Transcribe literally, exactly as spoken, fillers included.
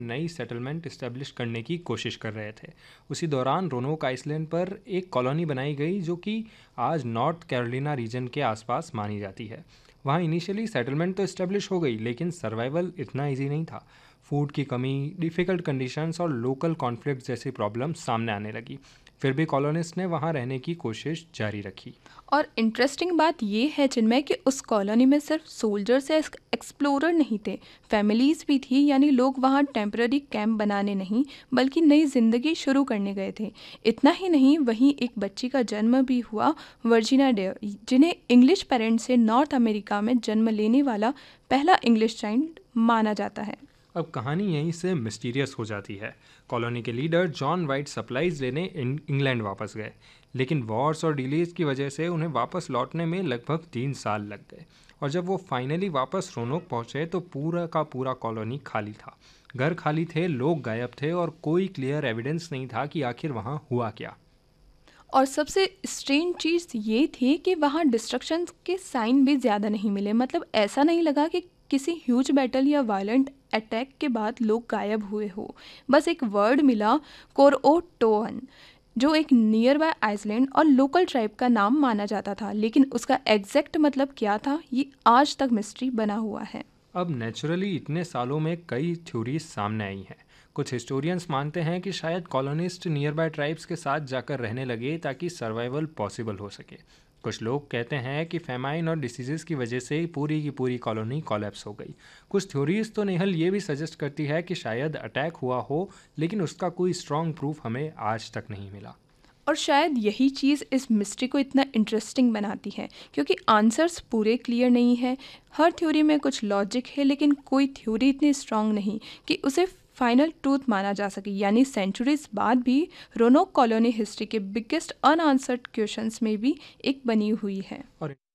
नई settlement establish करने की कोशिश कर रहे थे। उसी दौरान रोनोक आइसलैंड पर एक कॉलोनी बनाई गई जो कि आज नॉर्थ कैरोलिना रीजन के आसपास मानी जाती है। वहाँ इनिशियली सेटलमेंट तो इस्टेब्लिश हो गई, लेकिन सर्वाइवल इतना ईजी नहीं था। फूड की कमी, डिफ़िकल्ट कंडीशंस और लोकल कॉन्फ्लिक्ट जैसी प्रॉब्लम सामने आने लगी। फिर भी कॉलोनिस्ट ने वहाँ रहने की कोशिश जारी रखी। और इंटरेस्टिंग बात ये है जिनमें कि उस कॉलोनी में सिर्फ सोल्जर्स या एक्सप्लोरर नहीं थे, फैमिलीज़ भी थी। यानी लोग वहाँ टेम्पररी कैंप बनाने नहीं बल्कि नई ज़िंदगी शुरू करने गए थे। इतना ही नहीं, वहीं एक बच्ची का जन्म भी हुआ, वर्जिना डेयर, जिन्हें इंग्लिश पेरेंट्स से नॉर्थ अमेरिका में जन्म लेने वाला पहला इंग्लिश चाइल्ड माना जाता है। अब कहानी यहीं से मिस्टीरियस हो जाती है। कॉलोनी के लीडर जॉन वाइट सप्लाईज लेने इंग्लैंड वापस गए, लेकिन वॉर्स और डिलेज की वजह से उन्हें वापस लौटने में लगभग तीन साल लग गए। और जब वो फाइनली वापस रोनोक पहुंचे तो पूरा का पूरा कॉलोनी खाली था। घर खाली थे, लोग गायब थे और कोई क्लियर एविडेंस नहीं था कि आखिर वहाँ हुआ क्या। और सबसे स्ट्रेंज चीज़ ये थी कि वहाँ डिस्ट्रक्शन के साइन भी ज़्यादा नहीं मिले। मतलब ऐसा नहीं लगा कि किसी ह्यूज बैटल या वायलेंट अटैक के बाद लोग गायब हुए हो। बस एक वर्ड मिला, कोरओटोअन, जो एक नियर बाय आइसलैंड और लोकल ट्राइब का नाम माना जाता था, लेकिन उसका एग्जैक्ट मतलब क्या था ये आज तक मिस्ट्री बना हुआ है। अब नेचुरली इतने सालों में कई थ्योरीज सामने आई हैं। कुछ हिस्टोरियंस मानते हैं कि शायद कॉलोनिस्ट नियर बाय ट्राइब्स के साथ जाकर रहने लगे ताकि सर्वाइवल पॉसिबल हो सके। कुछ लोग कहते हैं कि फेमाइन और डिसीजेस की वजह से ही पूरी की पूरी कॉलोनी कोलैप्स हो गई। कुछ थ्योरीज तो नेहल ये भी सजेस्ट करती है कि शायद अटैक हुआ हो, लेकिन उसका कोई स्ट्रॉन्ग प्रूफ हमें आज तक नहीं मिला। और शायद यही चीज़ इस मिस्ट्री को इतना इंटरेस्टिंग बनाती है, क्योंकि आंसर्स पूरे क्लियर नहीं है। हर थ्योरी में कुछ लॉजिक है, लेकिन कोई थ्योरी इतनी स्ट्रांग नहीं कि उसे फाइनल ट्रूथ माना जा सके। यानी सेंचुरीज बाद भी रोनोक कॉलोनी हिस्ट्री के बिगेस्ट अनआंसर्ड क्वेश्चंस में भी एक बनी हुई है। और